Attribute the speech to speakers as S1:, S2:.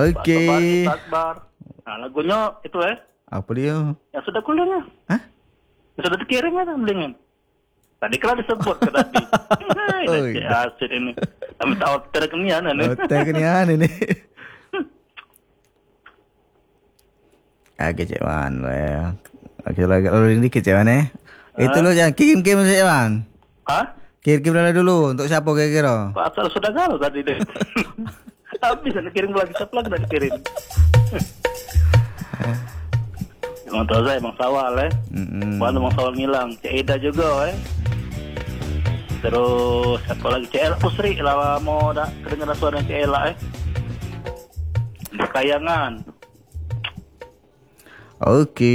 S1: Okey.
S2: Akbar. Lagunya itu
S1: Apa dia?
S2: yang sudah kuliahnya.
S1: Hah?
S2: Yang sudah terkirim kan mendingan. Tadi kalau disebut ke tadi.
S1: Oh,
S2: Cik asyik ini. Kami tahu terkenian ini.
S1: Hotel kenian ini. Okey, Cik Wan. Okey, lalu ini Cik Wan Itu lo jangan kirim-kirim Cik Wan.
S2: Hah?
S1: Kirim dulu. Untuk siapa kira-kira?
S2: Asal sudah galau tadi deh. Habis nak kirim lagi, siapa lagi nak kirim? Emang tahu saya, Bang Sawal Bukan Bang Sawal ngilang. Cik Eda juga Terus siapa lagi? Cik Ella Pusri lah mau dah kedengaran suara Cik Ella di Kayangan.
S1: Okey.